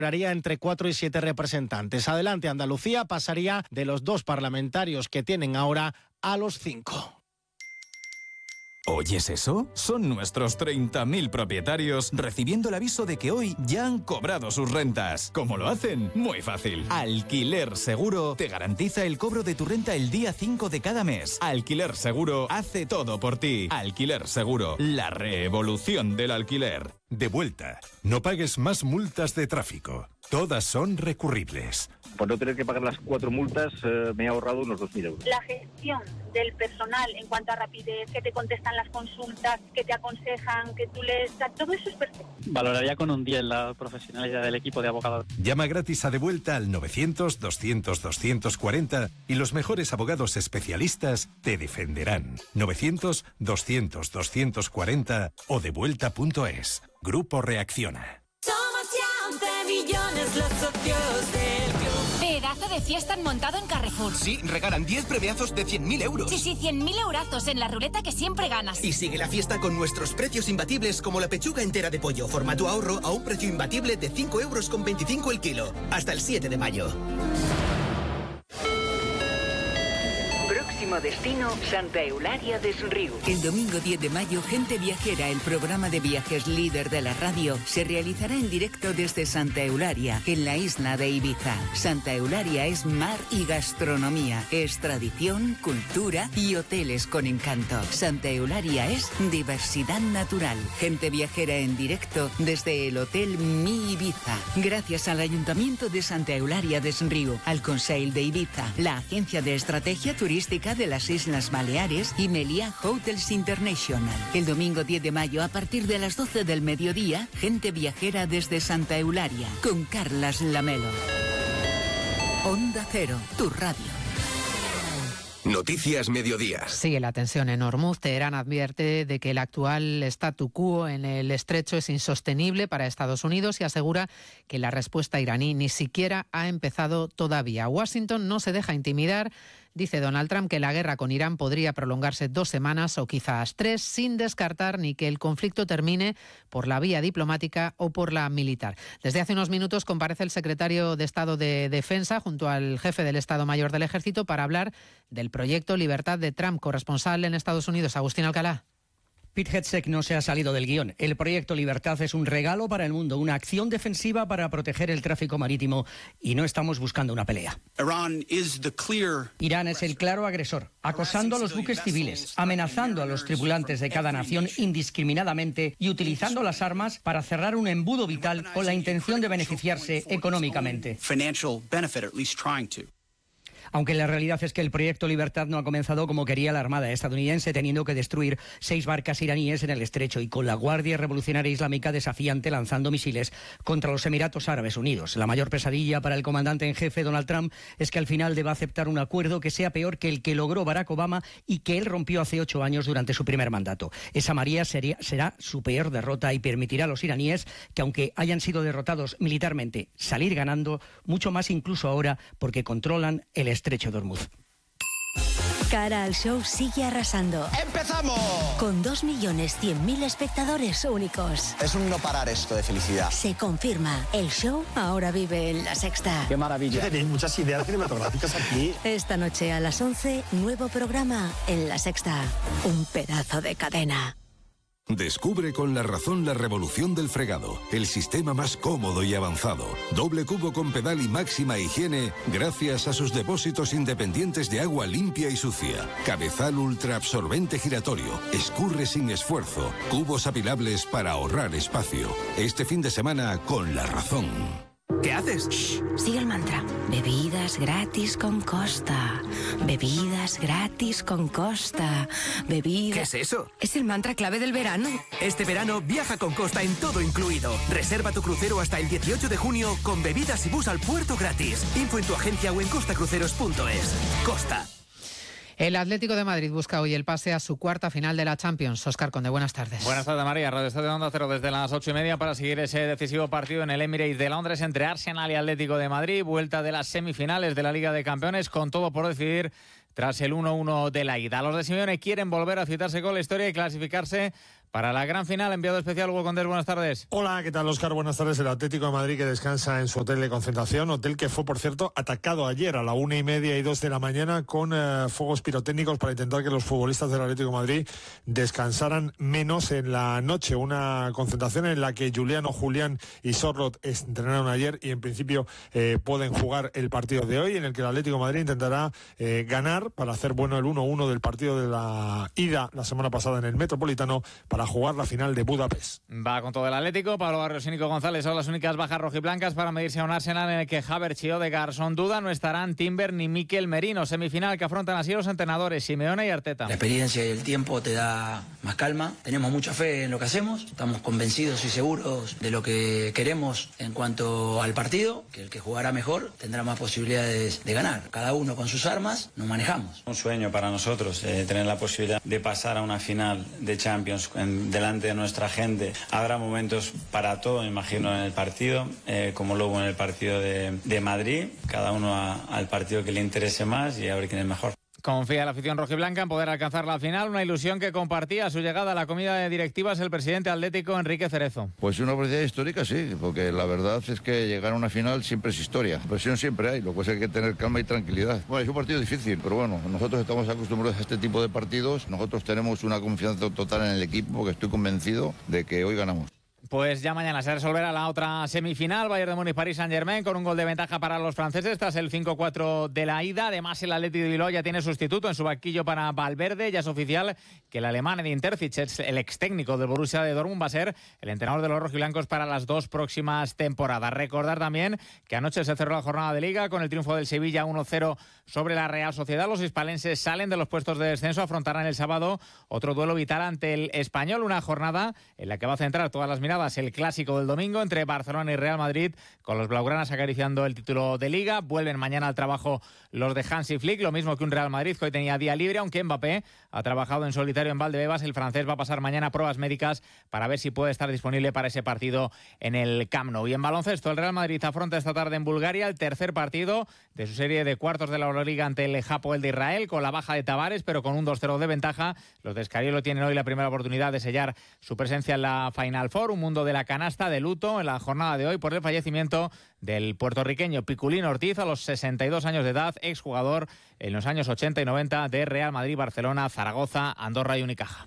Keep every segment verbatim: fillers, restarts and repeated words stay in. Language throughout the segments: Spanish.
haría entre cuatro y siete representantes. Adelante Andalucía pasaría de los dos parlamentarios que tienen ahora a los cinco. ¿Oyes eso? Son nuestros treinta mil propietarios recibiendo el aviso de que hoy ya han cobrado sus rentas. ¿Cómo lo hacen? Muy fácil. Alquiler Seguro te garantiza el cobro de tu renta el día cinco de cada mes. Alquiler Seguro hace todo por ti. Alquiler Seguro, la revolución del alquiler. De vuelta. No pagues más multas de tráfico. Todas son recurribles. Por no tener que pagar las cuatro multas, eh, me he ahorrado unos dos mil euros. La gestión del personal en cuanto a rapidez, que te contestan las consultas, que te aconsejan, que tú les... Todo eso es perfecto. Valoraría con un diez la profesionalidad del equipo de abogados. Llama gratis a De Vuelta al novecientos, doscientos, doscientos cuarenta y los mejores abogados especialistas te defenderán. novecientos, doscientos, doscientos cuarenta o devuelta punto es. Grupo Reacciona. Somos ya once millones los socios del club. Pedazo de fiesta han montado en Carrefour. Sí, regalan diez premiazos de cien mil euros. Sí, sí, cien mil eurazos en la ruleta que siempre ganas. Y sigue la fiesta con nuestros precios imbatibles como la pechuga entera de pollo, formato ahorro, a un precio imbatible de cinco euros con veinticinco el kilo. Hasta el siete de mayo. Próximo destino, Santa Eulalia des Riu. El domingo diez de mayo, Gente Viajera, el programa de viajes líder de la radio, se realizará en directo desde Santa Eulalia, en la isla de Ibiza. Santa Eulalia es mar y gastronomía, es tradición, cultura y hoteles con encanto. Santa Eulalia es diversidad natural. Gente Viajera en directo desde el Hotel Mi Ibiza. Gracias al Ayuntamiento de Santa Eulalia des Riu, al Consell de Ibiza, la Agencia de Estrategia Turística de las Islas Baleares y Meliá Hotels International. El domingo diez de mayo, a partir de las doce del mediodía, Gente Viajera desde Santa Eulalia, con Carlas Lamelo. Onda Cero, tu radio. Noticias Mediodía. Sigue la tensión en Hormuz. Teherán advierte de que el actual statu quo en el estrecho es insostenible para Estados Unidos y asegura que la respuesta iraní ni siquiera ha empezado todavía. Washington no se deja intimidar. Dice Donald Trump que la guerra con Irán podría prolongarse dos semanas o quizás tres, sin descartar ni que el conflicto termine por la vía diplomática o por la militar. Desde hace unos minutos comparece el secretario de Estado de Defensa junto al jefe del Estado Mayor del Ejército para hablar del proyecto Libertad de Trump. Corresponsal en Estados Unidos, Agustín Alcalá. Pete Hegseth no se ha salido del guión. El proyecto Libertad es un regalo para el mundo, una acción defensiva para proteger el tráfico marítimo y no estamos buscando una pelea. Irán es el claro agresor, acosando a los buques civiles, amenazando a los tripulantes de cada nación indiscriminadamente y utilizando las armas para cerrar un embudo vital con la intención de beneficiarse económicamente. Aunque la realidad es que el proyecto Libertad no ha comenzado como quería la Armada estadounidense, teniendo que destruir seis barcas iraníes en el estrecho y con la Guardia Revolucionaria Islámica desafiante lanzando misiles contra los Emiratos Árabes Unidos. La mayor pesadilla para el comandante en jefe Donald Trump es que al final deba aceptar un acuerdo que sea peor que el que logró Barack Obama y que él rompió hace ocho años durante su primer mandato. Esa María sería, será su peor derrota y permitirá a los iraníes que, aunque hayan sido derrotados militarmente, salir ganando mucho más incluso ahora porque controlan el estrecho de Hormuz. Cara al show sigue arrasando. ¡Empezamos! Con dos millones cien mil espectadores únicos. Es un no parar esto de felicidad. Se confirma, el show ahora vive en La Sexta. ¡Qué maravilla! Tenéis muchas ideas cinematográficas aquí. Esta noche a las once, nuevo programa en La Sexta. Un pedazo de cadena. Descubre con La Razón la revolución del fregado, el sistema más cómodo y avanzado. Doble cubo con pedal y máxima higiene gracias a sus depósitos independientes de agua limpia y sucia. Cabezal ultra absorbente giratorio, escurre sin esfuerzo, cubos apilables para ahorrar espacio. Este fin de semana con La Razón. ¿Qué haces? Shh, sigue el mantra. Bebidas gratis con Costa. Bebidas gratis con Costa. Bebidas... ¿Qué es eso? Es el mantra clave del verano. Este verano viaja con Costa en todo incluido. Reserva tu crucero hasta el dieciocho de junio con bebidas y bus al puerto gratis. Info en tu agencia o en costacruceros punto es. Costa. El Atlético de Madrid busca hoy el pase a su cuarta final de la Champions. Óscar Conde, buenas tardes. Buenas tardes, María. Radio Estadio Onda Cero desde las ocho y media para seguir ese decisivo partido en el Emirates de Londres entre Arsenal y Atlético de Madrid. Vuelta de las semifinales de la Liga de Campeones con todo por decidir tras el uno uno de la ida. Los de Simeone quieren volver a citarse con la historia y clasificarse Para la gran final, enviado especial Hugo Condés, buenas tardes. Hola, ¿qué tal, Óscar? Buenas tardes. El Atlético de Madrid que descansa en su hotel de concentración, hotel que fue, por cierto, atacado ayer a la una y media y dos de la mañana con eh, fuegos pirotécnicos para intentar que los futbolistas del Atlético de Madrid descansaran menos en la noche. Una concentración en la que Juliano, Julián y Sorloth entrenaron ayer y en principio eh, pueden jugar el partido de hoy, en el que el Atlético de Madrid intentará eh, ganar para hacer bueno el uno uno del partido de la ida la semana pasada en el Metropolitano, para a jugar la final de Budapest. Va con todo el Atlético. Pablo Barrios y Nico González son las únicas bajas rojiblancas para medirse a un Arsenal en el que Havertz y Odegaard son duda. No estarán Timber ni Mikel Merino. Semifinal que afrontan así los entrenadores Simeone y Arteta. La experiencia y el tiempo te da más calma. Tenemos mucha fe en lo que hacemos. Estamos convencidos y seguros de lo que queremos en cuanto al partido, que el que jugará mejor tendrá más posibilidades de ganar. Cada uno con sus armas nos manejamos. Un sueño para nosotros eh, tener la posibilidad de pasar a una final de Champions en delante de nuestra gente. Habrá momentos para todo, me imagino, en el partido, eh, como luego en el partido de, de Madrid, cada uno a, al partido que le interese más y a ver quién es mejor. Confía la afición rojiblanca en poder alcanzar la final, una ilusión que compartía a su llegada a la comida de directivas el presidente atlético Enrique Cerezo. Pues una oportunidad histórica, sí, porque la verdad es que llegar a una final siempre es historia. Presión siempre hay, lo que pasa es que hay que tener calma y tranquilidad. Bueno, es un partido difícil, pero bueno, nosotros estamos acostumbrados a este tipo de partidos, nosotros tenemos una confianza total en el equipo, porque estoy convencido de que hoy ganamos. Pues ya mañana se resolverá la otra semifinal, Bayern de Múnich, Paris Saint-Germain, con un gol de ventaja para los franceses tras el cinco cuatro de la ida. Además, el Athletic de Bilbao ya tiene sustituto en su banquillo para Valverde. Ya es oficial que el alemán Edin Terzic, el ex técnico del Borussia de Dortmund, va a ser el entrenador de los rojiblancos para las dos próximas temporadas. Recordar también que anoche se cerró la jornada de Liga con el triunfo del Sevilla uno cero sobre la Real Sociedad. Los hispalenses salen de los puestos de descenso, afrontarán el sábado otro duelo vital ante el Español, una jornada en la que va a centrar todas las miradas el clásico del domingo entre Barcelona y Real Madrid, con los blaugranas acariciando el título de Liga. Vuelven mañana al trabajo los de Hansi Flick, lo mismo que un Real Madrid que hoy tenía día libre, aunque Mbappé ha trabajado en solitario en Valdebebas. El francés va a pasar mañana pruebas médicas para ver si puede estar disponible para ese partido en el Camp Nou. Y en baloncesto, el Real Madrid afronta esta tarde en Bulgaria el tercer partido de su serie de cuartos de la Euroliga ante el Hapoel de Israel, con la baja de Tavares, pero con un dos cero de ventaja. Los de Escariolo tienen hoy la primera oportunidad de sellar su presencia en la Final Four, un mundo de la canasta de luto en la jornada de hoy por el fallecimiento del puertorriqueño Piculín Ortiz a los sesenta y dos años de edad, exjugador en los años ochenta y noventa de Real Madrid, Barcelona, Zaragoza, Andorra y Unicaja.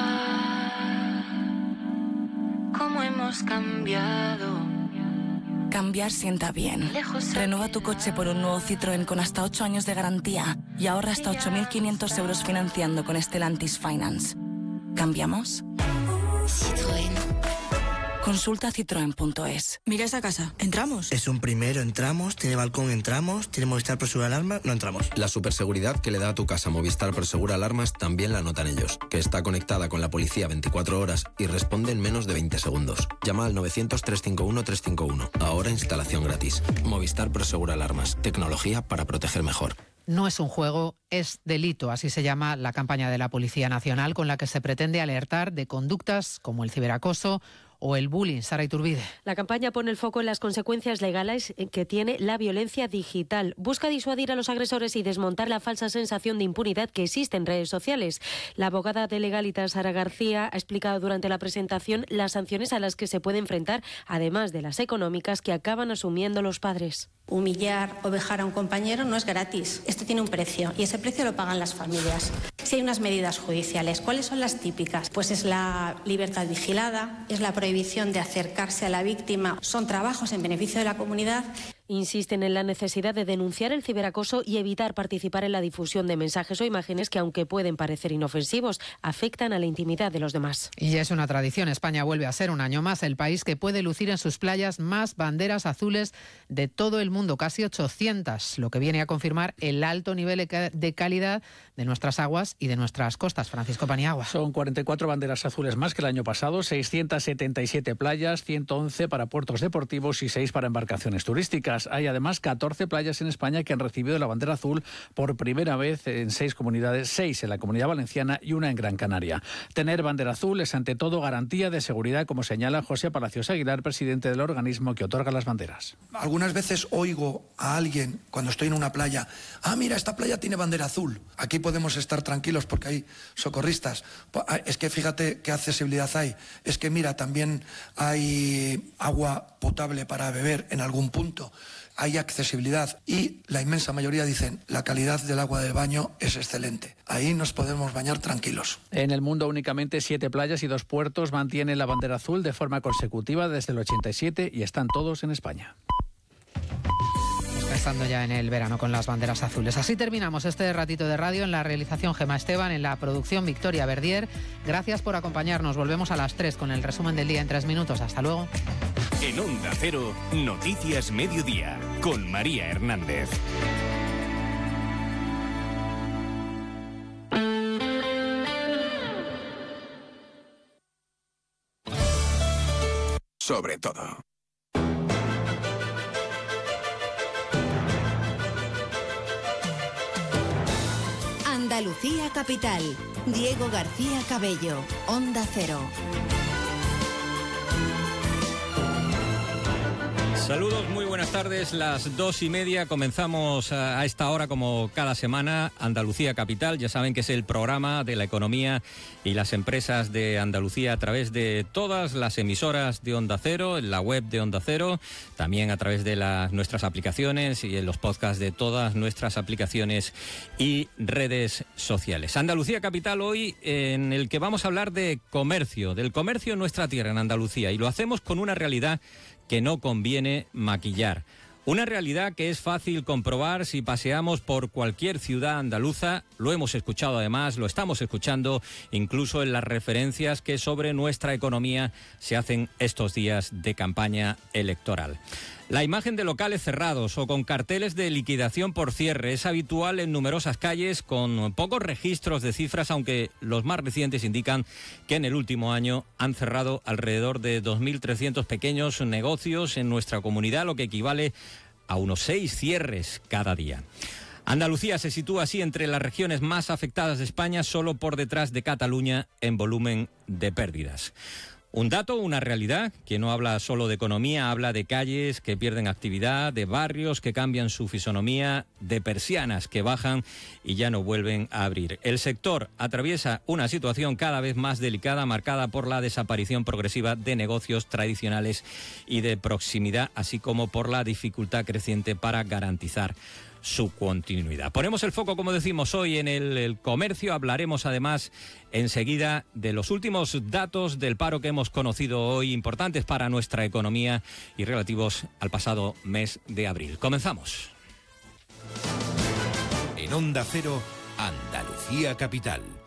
¿Cómo hemos cambiado? Cambiar sienta bien. Renueva tu coche por un nuevo Citroën con hasta ocho años de garantía y ahorra hasta ocho mil quinientos euros financiando con Stellantis Finance. ¿Cambiamos? Citroën. Consulta citroen punto es. Mira esa casa. ¿Entramos? Es un primero, entramos. Tiene balcón, entramos. Tiene Movistar Prosegura Alarmas, no entramos. La superseguridad que le da a tu casa Movistar Prosegura Alarmas también la notan ellos. Que está conectada con la policía veinticuatro horas y responde en menos de veinte segundos. Llama al novecientos, trescientos cincuenta y uno, trescientos cincuenta y uno. Ahora instalación gratis. Movistar Prosegura Alarmas. Tecnología para proteger mejor. No es un juego, es delito, así se llama la campaña de la Policía Nacional, con la que se pretende alertar de conductas como el ciberacoso o el bullying. Sara Iturbide. La campaña pone el foco en las consecuencias legales que tiene la violencia digital. Busca disuadir a los agresores y desmontar la falsa sensación de impunidad que existe en redes sociales. La abogada de Legalitas, Sara García, ha explicado durante la presentación las sanciones a las que se puede enfrentar, además de las económicas que acaban asumiendo los padres. Humillar o vejar a un compañero no es gratis. Esto tiene un precio y ese precio lo pagan las familias. Si hay unas medidas judiciales, ¿cuáles son las típicas? Pues es la libertad vigilada, es la prohibición de acercarse a la víctima. Son trabajos en beneficio de la comunidad. Insisten en la necesidad de denunciar el ciberacoso y evitar participar en la difusión de mensajes o imágenes que, aunque pueden parecer inofensivos, afectan a la intimidad de los demás. Y ya es una tradición. España vuelve a ser un año más el país que puede lucir en sus playas más banderas azules de todo el mundo, casi ochocientas, lo que viene a confirmar el alto nivel de calidad de nuestras aguas y de nuestras costas. Francisco Paniagua. Son cuarenta y cuatro banderas azules más que el año pasado, seiscientas setenta y siete playas, ciento once para puertos deportivos y seis para embarcaciones turísticas. banderas. Hay además catorce playas en España que han recibido la bandera azul por primera vez en seis comunidades, seis en la Comunidad Valenciana y una en Gran Canaria. Tener bandera azul es ante todo garantía de seguridad, como señala José Palacios Aguilar, presidente del organismo que otorga las banderas. Algunas veces oigo a alguien cuando estoy en una playa: ah, mira, esta playa tiene bandera azul, aquí podemos estar tranquilos porque hay socorristas. Es que fíjate qué accesibilidad hay, es que mira, también hay agua potable para beber en algún punto, hay accesibilidad, y la inmensa mayoría dicen la calidad del agua del baño es excelente, ahí nos podemos bañar tranquilos. En el mundo únicamente siete playas y dos puertos mantienen la bandera azul de forma consecutiva desde el ochenta y siete y están todos en España. Pensando ya en el verano con las banderas azules. Así terminamos este ratito de radio. En la realización Gemma Esteban, en la producción Victoria Verdier. Gracias por acompañarnos. Volvemos a las tres con el resumen del día en tres minutos. Hasta luego. En Onda Cero, Noticias Mediodía, con María Hernández. Sobre todo. Andalucía Capital. Diego García Cabello. Onda Cero. Saludos, muy buenas tardes, las dos y media, comenzamos a esta hora como cada semana, Andalucía Capital, ya saben que es el programa de la economía y las empresas de Andalucía a través de todas las emisoras de Onda Cero, en la web de Onda Cero, también a través de las, nuestras aplicaciones y en los podcasts de todas nuestras aplicaciones y redes sociales. Andalucía Capital hoy, en el que vamos a hablar de comercio, del comercio en nuestra tierra, en Andalucía, y lo hacemos con una realidad que no conviene maquillar. Una realidad que es fácil comprobar si paseamos por cualquier ciudad andaluza. Lo hemos escuchado además, lo estamos escuchando incluso en las referencias que sobre nuestra economía se hacen estos días de campaña electoral. La imagen de locales cerrados o con carteles de liquidación por cierre es habitual en numerosas calles con pocos registros de cifras, aunque los más recientes indican que en el último año han cerrado alrededor de dos mil trescientos pequeños negocios en nuestra comunidad, lo que equivale a unos seis cierres cada día. Andalucía se sitúa así entre las regiones más afectadas de España, solo por detrás de Cataluña en volumen de pérdidas. Un dato, una realidad, que no habla solo de economía, habla de calles que pierden actividad, de barrios que cambian su fisonomía, de persianas que bajan y ya no vuelven a abrir. El sector atraviesa una situación cada vez más delicada, marcada por la desaparición progresiva de negocios tradicionales y de proximidad, así como por la dificultad creciente para garantizar su continuidad. Ponemos el foco, como decimos hoy, en el, el comercio. Hablaremos además enseguida de los últimos datos del paro que hemos conocido hoy, importantes para nuestra economía y relativos al pasado mes de abril. Comenzamos. En Onda Cero, Andalucía Capital,